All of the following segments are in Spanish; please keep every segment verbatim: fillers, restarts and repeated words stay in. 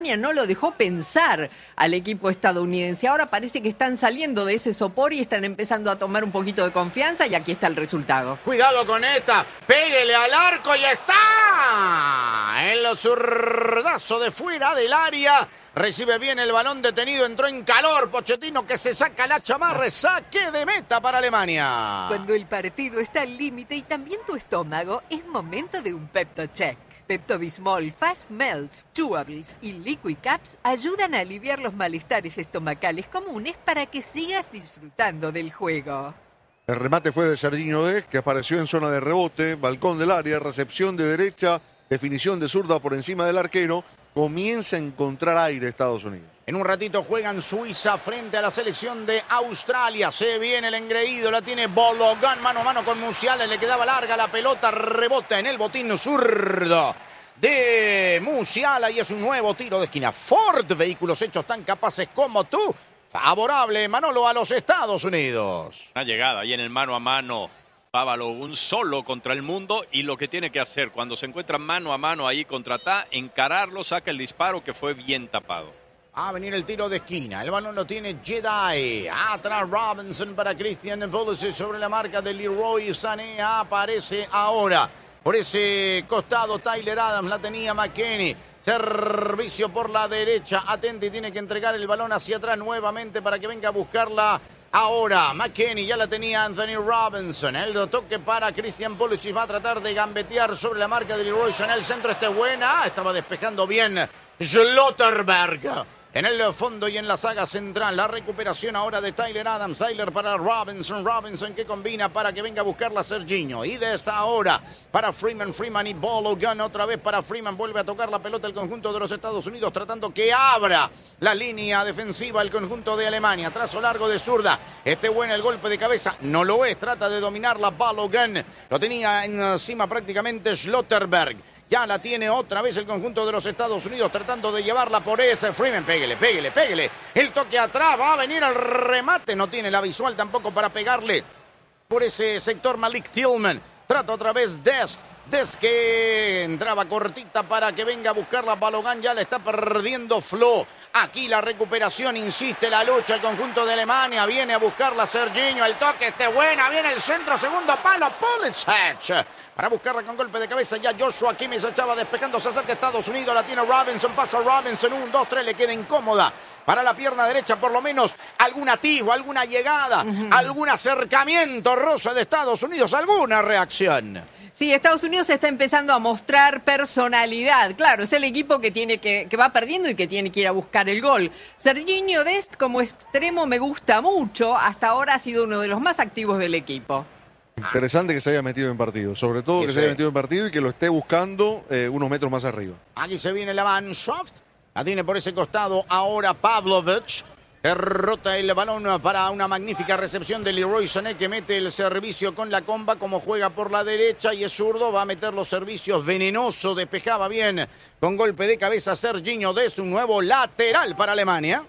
no lo dejó pensar al equipo estadounidense. Ahora parece que están saliendo de ese sopor y están empezando a tomar un poquito de confianza y aquí está el resultado. Cuidado con esta, pégale al arco y está. El zurdazo de fuera del área. Recibe bien el balón detenido, entró en calor. Pochettino que se saca la chamarra, saque de meta para Alemania. Cuando el partido está al límite y también tu estómago, es momento de un Pepto Check. Pepto-Bismol, Fast Melts, Chewables y Liquid Caps ayudan a aliviar los malestares estomacales comunes para que sigas disfrutando del juego. El remate fue de Serginho Dest, que apareció en zona de rebote, balcón del área, recepción de derecha, definición de zurda por encima del arquero. Comienza a encontrar aire Estados Unidos. En un ratito juegan Suiza frente a la selección de Australia. Se viene el engreído, la tiene Balogun mano a mano con Musiala. Le quedaba larga la pelota, rebota en el botín zurdo de Musiala y es un nuevo tiro de esquina. Ford, vehículos hechos tan capaces como tú. Favorable, Manolo, a los Estados Unidos. Una llegada ahí en el mano a mano. Balogun solo contra el mundo y lo que tiene que hacer cuando se encuentra mano a mano ahí contra Ta, encararlo, saca el disparo que fue bien tapado. Va a venir el tiro de esquina, el balón lo tiene Jedi, atrás Robinson para Christian Pulisic sobre la marca de Leroy Sané, aparece ahora por ese costado Tyler Adams, la tenía McKennie. Servicio por la derecha, Atenti tiene que entregar el balón hacia atrás nuevamente para que venga a buscarla. Ahora, McKennie ya la tenía Anthony Robinson. El toque para Christian Pulisic. Va a tratar de gambetear sobre la marca de Leroy Sané. El centro este buena. Estaba despejando bien Schlotterberg. En el fondo y en la saga central, la recuperación ahora de Tyler Adams. Tyler para Robinson. Robinson que combina para que venga a buscarla Serginho. Y de esta hora para Freeman. Freeman y Balogun otra vez para Freeman. Vuelve a tocar la pelota el conjunto de los Estados Unidos tratando que abra la línea defensiva el conjunto de Alemania. Trazo largo de zurda. Este bueno el golpe de cabeza. No lo es. Trata de dominarla Balogun. Lo tenía encima prácticamente Schlotterberg. Ya la tiene otra vez el conjunto de los Estados Unidos tratando de llevarla por ese Freeman. Péguele, péguele, péguele. El toque atrás, va a venir el remate. No tiene la visual tampoco para pegarle por ese sector Malik Tillman. Trata otra vez Dest. Dest que entraba cortita para que venga a buscarla. Balogun ya la está perdiendo Flo. Aquí la recuperación, insiste la lucha. El conjunto de Alemania viene a buscarla Serginho. El toque este buena, viene el centro, segundo palo. Pulisic para buscarla con golpe de cabeza. Ya Joshua Kimmich echaba despejando. Se acerca Estados Unidos. La tiene Robinson. Pasa Robinson. Un, dos, tres. Le queda incómoda para la pierna derecha. Por lo menos algún atisbo, alguna llegada, uh-huh. algún acercamiento rosa de Estados Unidos. Alguna reacción. Sí, Estados Unidos está empezando a mostrar personalidad. Claro, es el equipo que tiene que, que va perdiendo y que tiene que ir a buscar el gol. Serginho Dest como extremo me gusta mucho. Hasta ahora ha sido uno de los más activos del equipo. Interesante que se haya metido en partido. Sobre todo que sí. se haya metido en partido y que lo esté buscando eh, unos metros más arriba. Aquí se viene la Mannschaft. La tiene por ese costado ahora Pavlovic. Derrota el balón para una magnífica recepción de Leroy Sané que mete el servicio con la comba como juega por la derecha y es zurdo, va a meter los servicios venenoso, despejaba bien con golpe de cabeza Serginho Dest, un nuevo lateral para Alemania.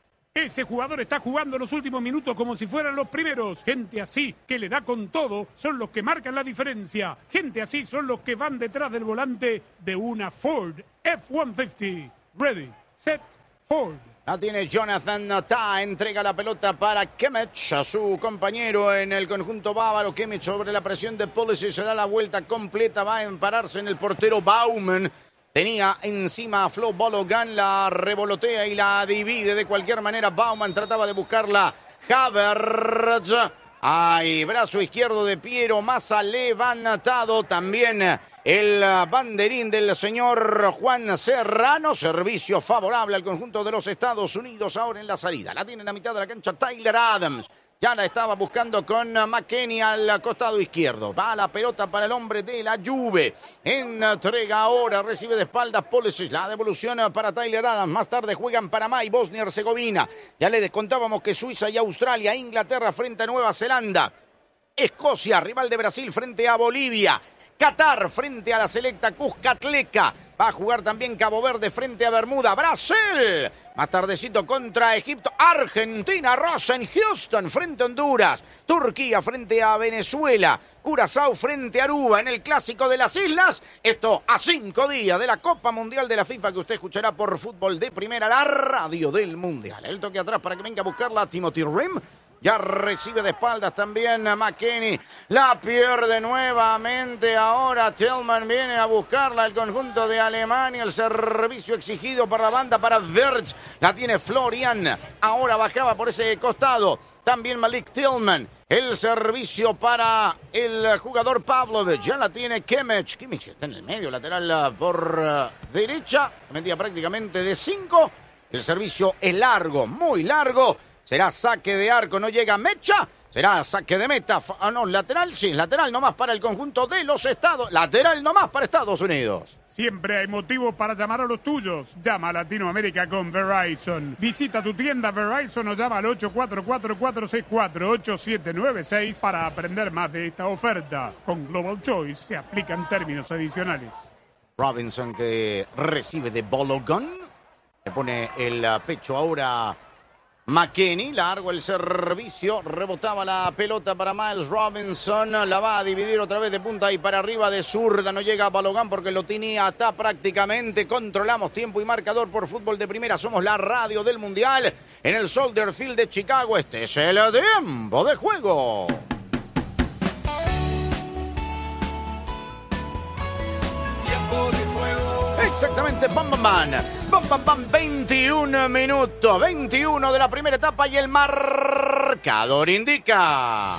Ese jugador está jugando los últimos minutos como si fueran los primeros. Gente así, que le da con todo, son los que marcan la diferencia. Gente así son los que van detrás del volante de una Ford F ciento cincuenta. Ready, set, Ford. La tiene Jonathan Ta, entrega la pelota para Kimmich, a su compañero en el conjunto bávaro. Kimmich sobre la presión de Pulisic, se da la vuelta completa, va a empararse en el portero Baumann. Tenía encima a Flo Balogun, la revolotea y la divide de cualquier manera. Baumann trataba de buscarla. Havertz. Ay, brazo izquierdo de Piero Massa levantado. También el banderín del señor Juan Serrano. Servicio favorable al conjunto de los Estados Unidos ahora en la salida. La tiene en la mitad de la cancha Tyler Adams. Ya la estaba buscando con McKennie al costado izquierdo. Va la pelota para el hombre de la Juve. Entrega ahora, recibe de espaldas Pulisic. La devolución para Tyler Adams. Más tarde juegan Panamá y Bosnia y Herzegovina. Ya le descontábamos que Suiza y Australia, Inglaterra frente a Nueva Zelanda. Escocia, rival de Brasil frente a Bolivia. Qatar frente a la selecta Cuscatleca. Va a jugar también Cabo Verde frente a Bermuda. Brasil, más tardecito contra Egipto. Argentina, Rosa en Houston frente a Honduras. Turquía frente a Venezuela. Curazao frente a Aruba en el Clásico de las Islas. Esto a cinco días de la Copa Mundial de la FIFA que usted escuchará por Fútbol de Primera, la radio del Mundial. El toque atrás para que venga a buscarla Timothy Rim. Ya recibe de espaldas también a McKennie. La pierde nuevamente. Ahora Tillman viene a buscarla. El conjunto de Alemania. El servicio exigido para la banda para Wirtz. La tiene Florian. Ahora bajaba por ese costado. También Malik Tillman. El servicio para el jugador Pavlovic. Ya la tiene Kimmich. Kimmich está en el medio. Lateral por uh, derecha. Medida prácticamente de cinco. El servicio es largo. Muy largo. Será saque de arco, no llega Mecha. Será saque de meta. Ah, no, lateral, sí, lateral nomás para el conjunto de los Estados. Lateral nomás para Estados Unidos. Siempre hay motivos para llamar a los tuyos. Llama a Latinoamérica con Verizon. Visita tu tienda Verizon o llama al ocho cuatro cuatro, cuatro seis cuatro, ocho siete nueve seis para aprender más de esta oferta. Con Global Choice se aplican términos adicionales. Robinson que recibe de Balogun. Le pone el pecho ahora McKennie, largo el servicio, rebotaba la pelota para Miles Robinson, la va a dividir otra vez de punta y para arriba de zurda, no llega a Balogun porque lo tenía hasta prácticamente. Controlamos tiempo y marcador por Fútbol de Primera, somos la radio del Mundial en el Soldier Field de Chicago. Este es el tiempo de juego. Tiempo de juego. Exactamente, bam, bam, bam, bam, bam, bam, veintiún minutos, veintiuno de la primera etapa y el marcador indica.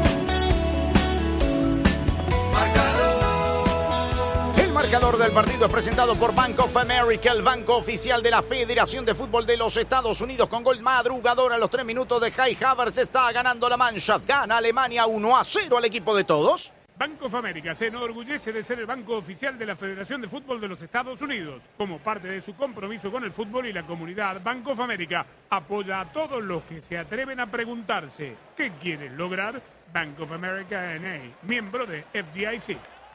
El marcador del partido es presentado por Bank of America, el banco oficial de la Federación de Fútbol de los Estados Unidos, con gol madrugador a los tres minutos de Kai Havertz. Está ganando la Mannschaft, gana Alemania uno a cero al equipo de todos. Bank of America se enorgullece de ser el banco oficial de la Federación de Fútbol de los Estados Unidos. Como parte de su compromiso con el fútbol y la comunidad, Bank of America apoya a todos los que se atreven a preguntarse ¿qué quieren lograr? Bank of America N A, miembro de F D I C.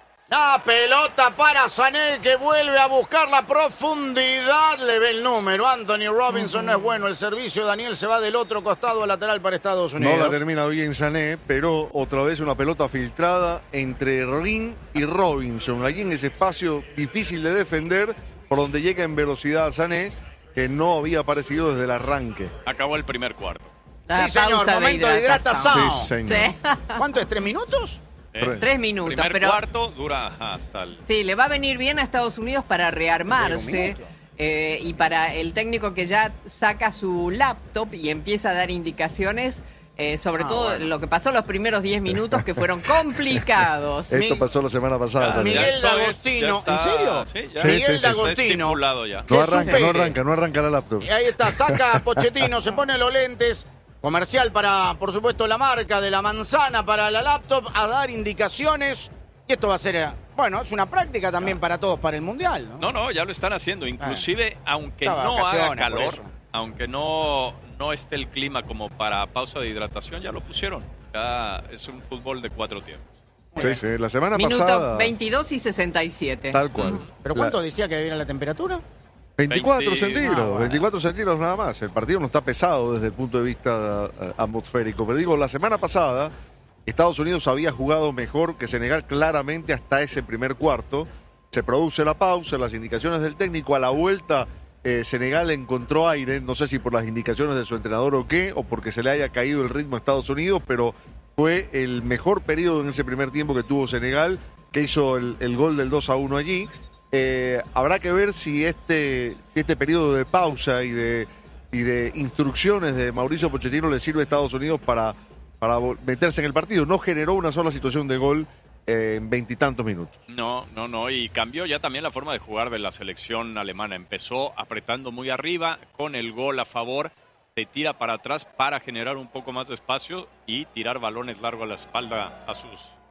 La pelota para Sané, que vuelve a buscar la profundidad. Le ve el número. Anthony Robinson uh-huh. no es bueno. El servicio, Daniel, se va del otro costado lateral para Estados Unidos. No la termina bien Sané, pero otra vez una pelota filtrada entre Ring y Robinson. Allí en ese espacio difícil de defender, por donde llega en velocidad Sané, que no había aparecido desde el arranque. Acabó el primer cuarto. La sí, señor. Momento de hidratación. Sí, señor. Sí. ¿Cuánto es? ¿Tres minutos? Eh, Tres minutos. Primer pero cuarto dura hasta el... Sí, le va a venir bien a Estados Unidos para rearmarse. Eh, y para el técnico que ya saca su laptop y empieza a dar indicaciones, eh, sobre ah, todo bueno. lo que pasó los primeros diez minutos, que fueron complicados. Esto pasó la semana pasada. Ya, Miguel D'Agostino, está, ¿en serio? Sí, ya. Sí, Miguel sí, sí, D'Agostino. Ya. No arranca, no arranca, no arranca la laptop. Y ahí está, saca a Pochettino, se pone los lentes. Comercial para, por supuesto, la marca de la manzana para la laptop, a dar indicaciones. Y esto va a ser, bueno, es una práctica también para todos para el Mundial, ¿no? No, no, ya lo están haciendo. Inclusive, ah, aunque no haga calor, aunque no, no esté el clima como para pausa de hidratación, ya lo pusieron. Ya es un fútbol de cuatro tiempos. Sí, sí, la semana Minuto pasada... veintidós y sesenta y siete. Tal cual. ¿Pero cuánto la... decía que era la temperatura? veinticuatro veinte... centígrados, no, bueno. veinticuatro centígrados nada más. El partido no está pesado desde el punto de vista uh, atmosférico. Pero digo, la semana pasada Estados Unidos había jugado mejor que Senegal claramente hasta ese primer cuarto. Se produce la pausa, las indicaciones del técnico. A la vuelta eh, Senegal encontró aire, no sé si por las indicaciones de su entrenador o qué, o porque se le haya caído el ritmo a Estados Unidos, pero fue el mejor periodo en ese primer tiempo que tuvo Senegal, que hizo el, el gol del dos a uno allí. Eh, habrá que ver si este, si este periodo de pausa y de, y de instrucciones de Mauricio Pochettino le sirve a Estados Unidos para, para meterse en el partido. No generó una sola situación de gol eh, en veintitantos minutos. No, no, no. Y cambió ya también la forma de jugar de la selección alemana. Empezó apretando muy arriba, con el gol a favor. Se tira para atrás para generar un poco más de espacio y tirar balones largos a la espalda a sus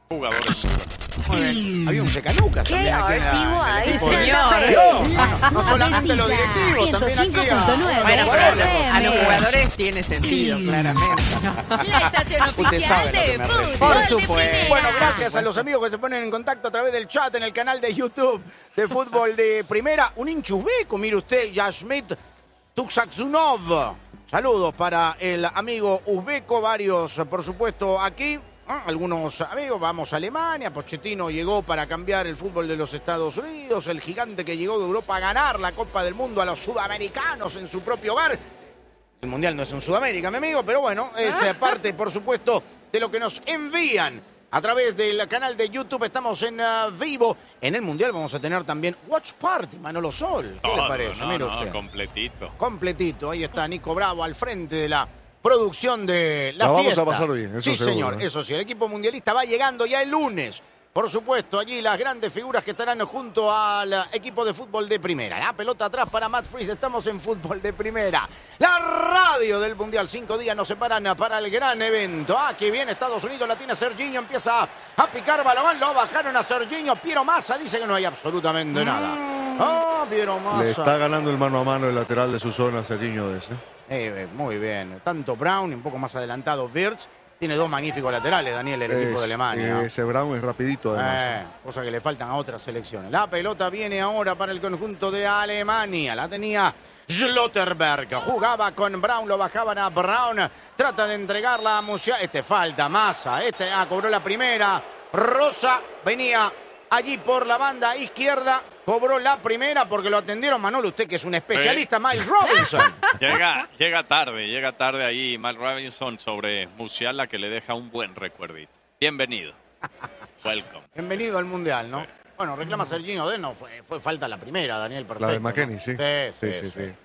Jugadores. Muy bien. Había un secanucas también aquí en la- en el equipo de- señor. Dios, no solamente los directivos, también aquí a- Bueno, pero a los- a los jugadores tiene sentido, claramente. La estación Usted sabe oficial a lo que de me fútbol refiero. Por de supuesto. primera. Bueno, gracias a los amigos que se ponen en contacto a través del chat en el canal de YouTube de Fútbol de Primera. Un hincha uzbeco, mire usted, Yashmit Tuxaksunov. Saludos para el amigo uzbeco, varios, por supuesto, aquí. Ah, algunos amigos, vamos a Alemania, Pochettino llegó para cambiar el fútbol de los Estados Unidos, el gigante que llegó de Europa a ganar la Copa del Mundo a los sudamericanos en su propio hogar. El Mundial no es en Sudamérica, mi amigo, pero bueno, es eh, parte, por supuesto, de lo que nos envían a través del canal de YouTube. Estamos en uh, vivo. En el Mundial vamos a tener también Watch Party, Manolo Sol. ¿Qué Todo, le parece? no, Mire no, usted. completito. Completito. Ahí está Nico Bravo al frente de la producción de la, La vamos fiesta. a pasar bien, eso sí, seguro, señor, ¿eh? eso sí. El equipo mundialista va llegando ya el lunes. Por supuesto, allí las grandes figuras que estarán junto al equipo de fútbol de primera. La pelota atrás para Matt Freeze. Estamos en fútbol de primera. La radio del Mundial. Cinco días nos separan para el gran evento. Ah, que viene Estados Unidos. La tiene Serginho. Empieza a picar balón. Lo bajaron a Serginho. Piero Massa dice que no hay absolutamente nada. Ah, Piero Massa. Le está ganando el mano a mano el lateral de su zona, Serginho Dest. ¿eh? Eh, muy bien. Tanto Brown y un poco más adelantado Wirtz. Tiene dos magníficos laterales, Daniel, el equipo de Es- Alemania. Ese Brown es rapidito, además. Eh, cosa que le faltan a otras selecciones. La pelota viene ahora para el conjunto de Alemania. La tenía Schlotterberg. Jugaba con Brown, lo bajaban a Brown. Trata de entregarla a Musiala. Este falta, Massa. Este ah, cobró la primera. Rosa venía allí por la banda izquierda. Cobró la primera porque lo atendieron. Manolo, usted que es un especialista, Miles Robinson. Llega, llega tarde, llega tarde ahí Mal Robinson sobre Musiala, que le deja un buen recuerdito. Bienvenido. Welcome. Bienvenido al Mundial, ¿no? Bueno, reclama Serginho Dest, no, fue, fue falta la primera, Daniel, perfecto. La de McKennie, ¿no? sí. Sí, sí, Sí, sí, sí. sí.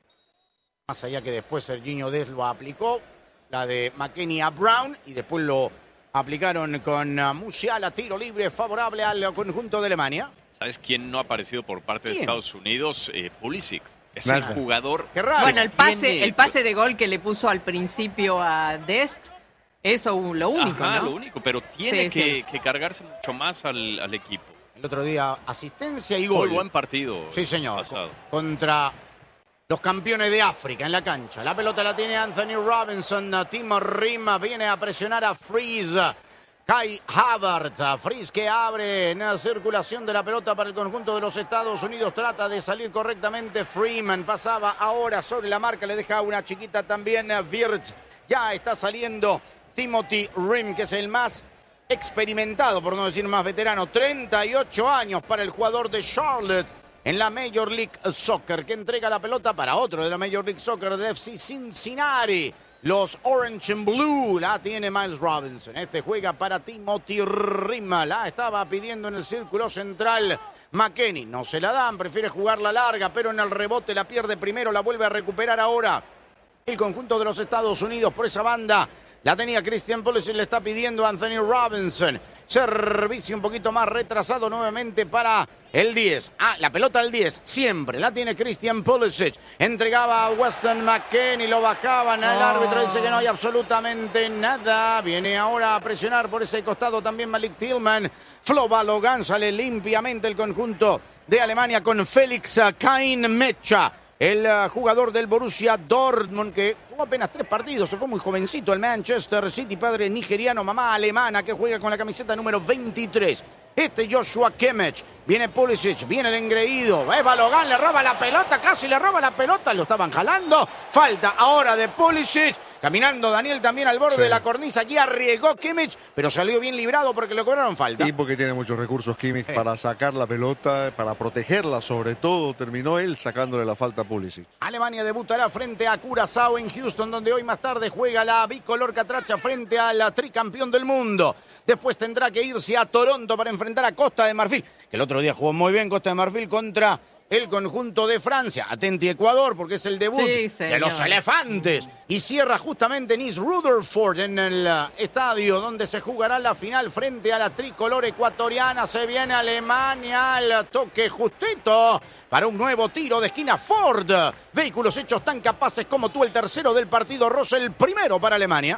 Más allá que después Serginho Dest lo aplicó, la de McKennie a Brown, y después lo aplicaron con uh, Musiala, tiro libre favorable al conjunto de Alemania. ¿Sabes quién no ha aparecido por parte de ¿Quién? Estados Unidos? Eh, Pulisic. Es Nada. el jugador. Qué raro. Bueno, el pase, Tiene- el pase de gol que le puso al principio a Dest, eso lo único, Ajá, ¿no? lo único, pero tiene Sí, que, sí. que cargarse mucho más al, al equipo. El otro día, asistencia y Muy gol. buen partido. Sí, señor. pasado. Contra los campeones de África en la cancha. La pelota la tiene Anthony Robinson. Timo Rima viene a presionar a Freeze. Kai Havertz, Fries que abre en la circulación de la pelota para el conjunto de los Estados Unidos, trata de salir correctamente. Freeman pasaba ahora sobre la marca, le deja una chiquita también a Wirtz. Ya está saliendo Timothy Rim, que es el más experimentado, por no decir más veterano, treinta y ocho años para el jugador de Charlotte en la Major League Soccer, que entrega la pelota para otro de la Major League Soccer del F C Cincinnati. Los Orange and Blue la tiene Miles Robinson. Este juega para Timothy Rima. La estaba pidiendo en el círculo central McKennie. No se la dan, prefiere jugarla larga, pero en el rebote la pierde primero, la vuelve a recuperar ahora el conjunto de los Estados Unidos por esa banda. La tenía Christian Pulisic, le está pidiendo a Anthony Robinson. Servicio un poquito más retrasado nuevamente para el diez. Ah, la pelota al diez, siempre. La tiene Christian Pulisic. Entregaba a Weston McKennie, lo bajaban. El árbitro dice que no hay absolutamente nada. Viene ahora a presionar por ese costado también Malik Tillman. Flo Balogan, sale limpiamente el conjunto de Alemania con Félix Kain Mecha. El uh, jugador del Borussia Dortmund, que jugó apenas tres partidos, se fue muy jovencito. El Manchester City, padre nigeriano, mamá alemana, que juega con la camiseta número veintitrés. Este Joshua Kimmich, viene Pulisic, viene el engreído. Eh, Balogan le roba la pelota, casi le roba la pelota, lo estaban jalando. Falta ahora de Pulisic. Caminando Daniel también al borde Sí. de la cornisa. Allí arriesgó Kimmich, pero salió bien librado porque le cobraron falta. Y porque tiene muchos recursos Kimmich Sí. para sacar la pelota, para protegerla sobre todo. Terminó él sacándole la falta a Pulisic. Alemania debutará frente a Curazao en Houston, donde hoy más tarde juega la bicolor catracha frente al tricampeón del mundo. Después tendrá que irse a Toronto para enfrentar a Costa de Marfil, que el otro día jugó muy bien Costa de Marfil contra el conjunto de Francia. Atenti Ecuador, porque es el debut Sí, de señor. los elefantes. Y cierra justamente en East Rutherford, en el uh, estadio donde se jugará la final frente a la tricolor ecuatoriana. Se viene Alemania al toque justito para un nuevo tiro de esquina. Ford, vehículos hechos tan capaces como tú, el tercero del partido. Rosa, el primero para Alemania.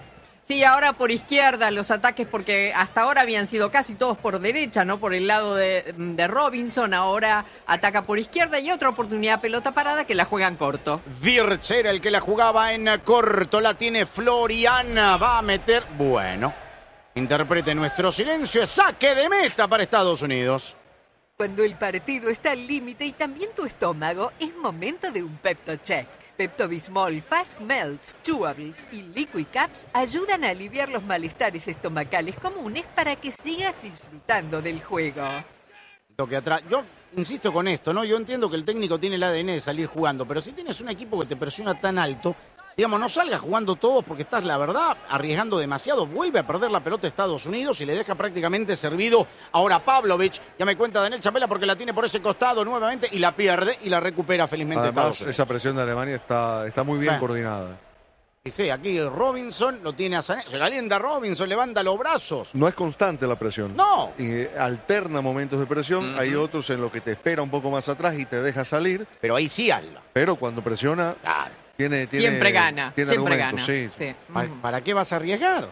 Sí, ahora por izquierda los ataques, porque hasta ahora habían sido casi todos por derecha, ¿no? Por el lado de, de Robinson, ahora ataca por izquierda y otra oportunidad pelota parada que la juegan corto. Wirtz era el que la jugaba en corto, la tiene Floriana, va a meter, bueno, interprete nuestro silencio, saque de meta para Estados Unidos. Cuando el partido está al límite y también tu estómago, es momento de un Pepto Check. Pepto-Bismol, Fast Melts, Chewables y Liquid Caps ayudan a aliviar los malestares estomacales comunes para que sigas disfrutando del juego. Toque atrás. Yo insisto con esto, ¿no? Yo entiendo que el técnico tiene el A D N de salir jugando, pero si tienes un equipo que te presiona tan alto, digamos, no salgas jugando todos porque estás, la verdad, arriesgando demasiado. Vuelve a perder la pelota Estados Unidos y le deja prácticamente servido ahora Pavlovich. Ya me cuenta Daniel Chapela porque la tiene por ese costado nuevamente y la pierde y la recupera felizmente Además, Estados Unidos. Esa presión de Alemania está, está muy bien Bueno. coordinada. Y sí, aquí Robinson lo tiene a Sané. Se calienta Robinson, levanta los brazos. No es constante la presión. No. Y eh, alterna momentos de presión. Uh-huh. Hay otros en los que te espera un poco más atrás y te deja salir. Pero ahí sí alba. Pero cuando presiona, Claro. tiene, tiene Siempre gana, tiene siempre argumentos, gana. sí. Sí. ¿Para, Ujú. para qué vas a arriesgar?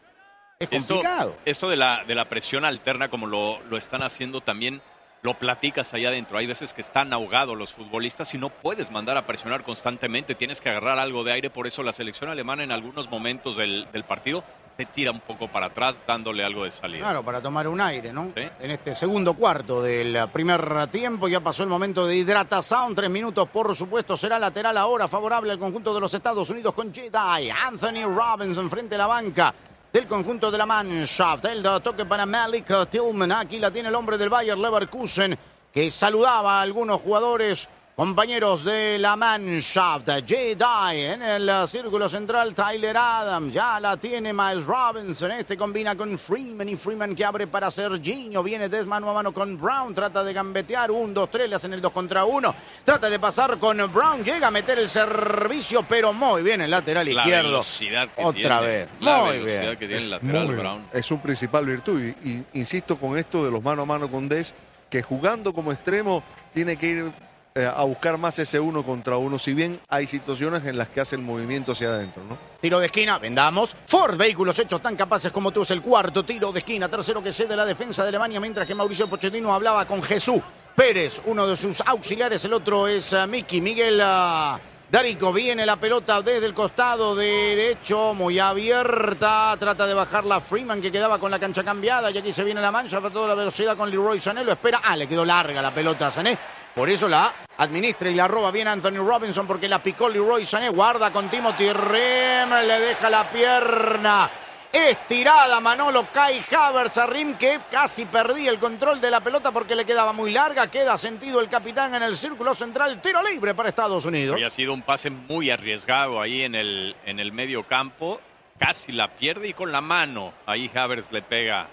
Es Esto, complicado. esto de la, de la presión alterna, como lo, lo están haciendo también, lo platicas allá adentro. Hay veces que están ahogados los futbolistas y no puedes mandar a presionar constantemente. Tienes que agarrar algo de aire. Por eso la selección alemana en algunos momentos del, del partido se tira un poco para atrás, dándole algo de salida. Claro, para tomar un aire, ¿no? Sí. En este segundo cuarto del primer tiempo ya pasó el momento de hidratación. Tres minutos, por supuesto, será lateral ahora favorable al conjunto de los Estados Unidos con Jedi. Anthony Robinson frente a la banca del conjunto de la Mannschaft. El toque para Malik Tillman. Aquí la tiene el hombre del Bayer Leverkusen, que saludaba a algunos jugadores, compañeros de la Mannschaft. Jedi en el círculo central, Tyler Adams. Ya la tiene Miles Robinson. Este combina con Freeman y Freeman que abre para Serginho. Viene de mano a mano con Brown. Trata de gambetear. Un, dos, tres. Le hacen el dos contra uno. Trata de pasar con Brown. Llega a meter el servicio, pero muy bien el lateral La izquierdo. velocidad que Otra tiene, vez. La Muy velocidad bien. que tiene el Muy lateral bien. Brown. Es su principal virtud. Y, y insisto con esto de los mano a mano con Dest, que jugando como extremo tiene que ir eh, a buscar más ese uno contra uno. Si bien hay situaciones en las que hace el movimiento hacia adentro, ¿no? Tiro de esquina, vendamos. Ford, vehículos hechos tan capaces como tú. Es el cuarto tiro de esquina. Tercero que cede la defensa de Alemania, mientras que Mauricio Pochettino hablaba con Jesús Pérez, uno de sus auxiliares. El otro es uh, Miki. Miguel uh, Darico. Viene la pelota desde el costado derecho, muy abierta. Trata de bajarla Freeman, que quedaba con la cancha cambiada. Y aquí se viene la mancha. A toda la velocidad con Leroy Sané. Lo espera. Ah, le quedó larga la pelota a Sané. Por eso la administra y la roba bien Anthony Robinson, porque la picó Leroy Sané. Guarda con Timothy Rim, le deja la pierna estirada Manolo Kai Havertz a Rim, que casi perdía el control de la pelota porque le quedaba muy larga. Queda sentido el capitán en el círculo central. Tiro libre para Estados Unidos. Había sido un pase muy arriesgado ahí en el, en el medio campo. Casi la pierde y con la mano ahí Havertz le pega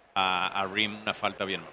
a, a Rim una falta bien.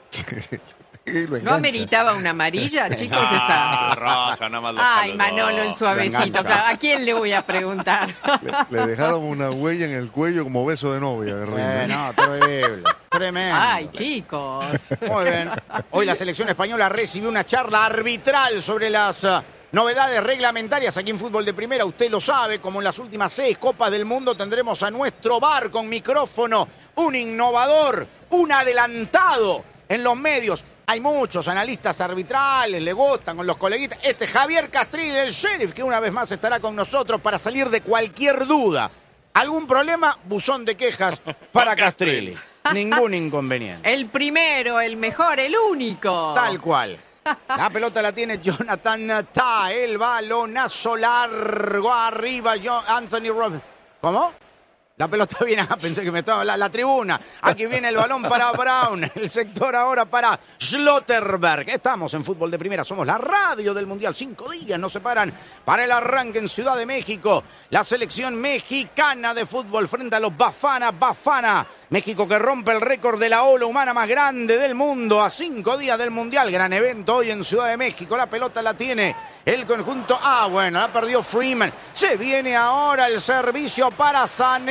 Y lo ¿No engancha. ameritaba una amarilla, chicos? Ah, Esa. Rosa, nada más lo Ay, saludó. Manolo, el suavecito. engancha. Claro, ¿a quién le voy a preguntar? Le, le dejaron una huella en el cuello como beso de novia. de Rim. Eh, no, terrible. Tremendo. Ay, chicos. Muy bien. Hoy la selección española recibió una charla arbitral sobre las uh, novedades reglamentarias aquí en Fútbol de Primera. Usted lo sabe, como en las últimas seis Copas del Mundo tendremos a nuestro V A R con micrófono, un innovador, un adelantado en los medios. Hay muchos analistas arbitrales, le gustan con los coleguitas. Este Javier Castrilli, el sheriff, que una vez más estará con nosotros para salir de cualquier duda. ¿Algún problema? Buzón de quejas para Castrilli. Ningún inconveniente. El primero, el mejor, el único. Tal cual. La pelota la tiene Jonathan Tah. El balonazo largo arriba. Yo- Anthony Robinson. ¿Cómo? La pelota viene, ah, pensé que me estaba la, la tribuna. Aquí viene el balón para Brown. El sector ahora para Schlotterberg. Estamos en Fútbol de Primera. Somos la radio del Mundial. Cinco días nos separan para el arranque en Ciudad de México. La selección mexicana de fútbol frente a los Bafana Bafana. México que rompe el récord de la ola humana más grande del mundo a cinco días del Mundial. Gran evento hoy en Ciudad de México. La pelota la tiene el conjunto. Ah, bueno, la perdió Freeman. Se viene ahora el servicio para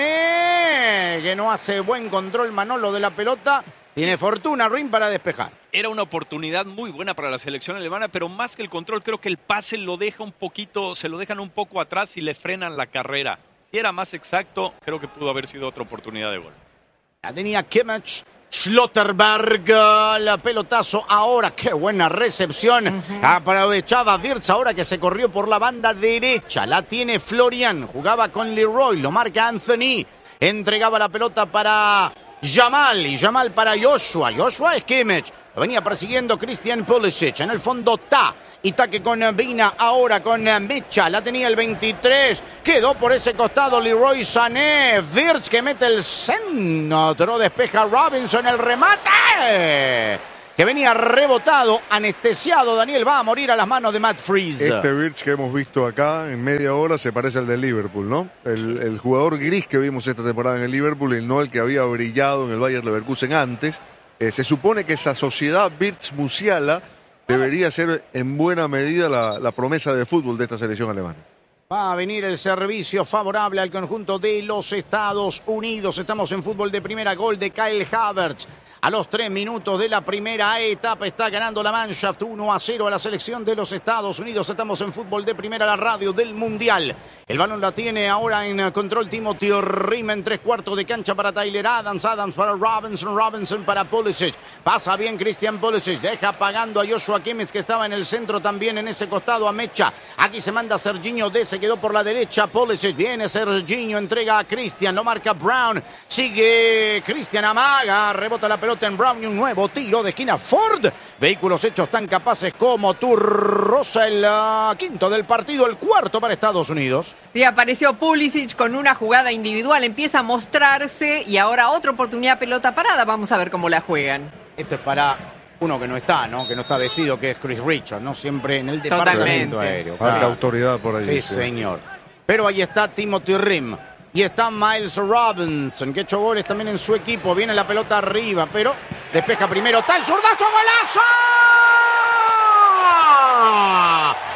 Sané, que no hace buen control Manolo de la pelota. Tiene fortuna Rim para despejar. Era una oportunidad muy buena para la selección alemana, pero más que el control, creo que el pase lo deja un poquito, se lo dejan un poco atrás y le frenan la carrera. Si era más exacto, creo que pudo haber sido otra oportunidad de gol. La tenía Kimmich. Schlotterberg, el pelotazo ahora, qué buena recepción. Uh-huh. Aprovechaba Wirtz ahora que se corrió por la banda derecha. La tiene Florian, jugaba con Leroy, lo marca Anthony. Entregaba la pelota para Jamal y Jamal para Joshua. Joshua es Kimmich. Lo venía persiguiendo Christian Pulisic. En el fondo Ta. Y taque con Vina, ahora con Mecha. La tenía el veintitrés. Quedó por ese costado Leroy Sané. Wirtz que mete el centro. Despeja Robinson el remate. Que venía rebotado, anestesiado. Daniel va a morir a las manos de Matt Freese. Este Wirtz que hemos visto acá en media hora se parece al del Liverpool, ¿no? El, el jugador gris que vimos esta temporada en el Liverpool y no el que había brillado en el Bayer Leverkusen antes. Eh, se supone que esa sociedad Wirtz-Musiala debería ser en buena medida la, la promesa de fútbol de esta selección alemana. Va a venir el servicio favorable al conjunto de los Estados Unidos. Estamos en fútbol de primera, gol de Kyle Havertz. A los tres minutos de la primera etapa está ganando la Mannschaft uno a cero a la selección de los Estados Unidos. Estamos en fútbol de primera, la radio del Mundial. El balón la tiene ahora en control Timothy Riem en tres cuartos de cancha para Tyler Adams. Adams para Robinson, Robinson para Pulisic. Pasa bien Christian Pulisic, deja pagando a Joshua Kimmich que estaba en el centro también en ese costado a Mecha. Aquí se manda Serginho D, se quedó por la derecha Pulisic. Viene Serginho, entrega a Christian, lo marca Brown. Sigue Christian, amaga, rebota la pelota en Brown y un nuevo tiro de esquina. Ford, vehículos hechos tan capaces como tú. Rosa el uh, quinto del partido, el cuarto para Estados Unidos. Sí, apareció Pulisic con una jugada individual, empieza a mostrarse y ahora otra oportunidad, pelota parada. Vamos a ver cómo la juegan. Esto es para uno que no está, ¿no? Que no está vestido, que es Chris Richards, ¿no? Siempre en el departamento Totalmente. aéreo. Falta Claro. autoridad por ahí. Sí, sí, señor. Pero ahí está Timothy Riem. Y está Miles Robinson, que ha hecho goles también en su equipo. Viene la pelota arriba, pero despeja primero. ¡Está el zurdazo! ¡Golazo!